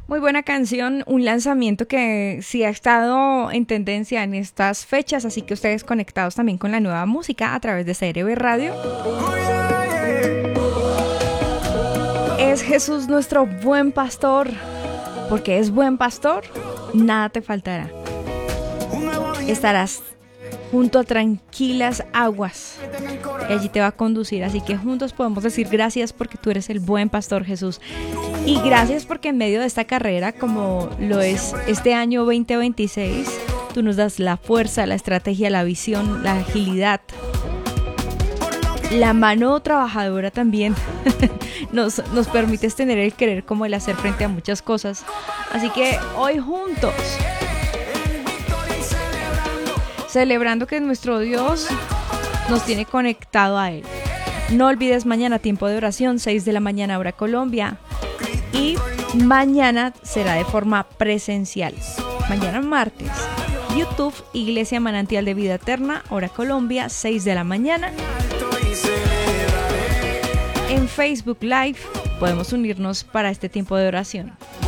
Muy buena canción, un lanzamiento que sí ha estado en tendencia en estas fechas, así que ustedes conectados también con la nueva música a través de CRB Radio. Es Jesús nuestro buen pastor, porque es buen pastor, nada te faltará. Estarás junto a tranquilas aguas y allí te va a conducir, así que juntos podemos decir gracias porque tú eres el buen pastor, Jesús. Y gracias porque en medio de esta carrera, como lo es este año 2026, tú nos das la fuerza, la estrategia, la visión, la agilidad, la mano trabajadora también. nos permites tener el querer como el hacer frente a muchas cosas. Así que hoy juntos, celebrando que nuestro Dios nos tiene conectado a Él. No olvides mañana tiempo de oración, 6 de la mañana hora Colombia. Y mañana será de forma presencial. Mañana martes, YouTube, Iglesia Manantial de Vida Eterna, hora Colombia, 6 de la mañana. En Facebook Live podemos unirnos para este tiempo de oración.